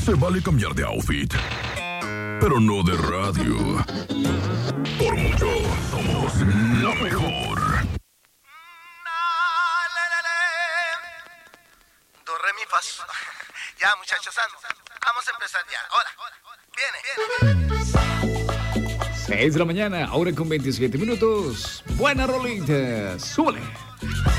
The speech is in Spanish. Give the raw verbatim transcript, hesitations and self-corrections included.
Se vale cambiar de outfit, pero no de radio. Por mucho, somos la mejor. Do, re, mi, fa, sol. Ya, muchachos, vamos a empezar ya. Ahora, viene, viene. seis de la mañana, ahora con veintisiete minutos. Buena rolita, súbele.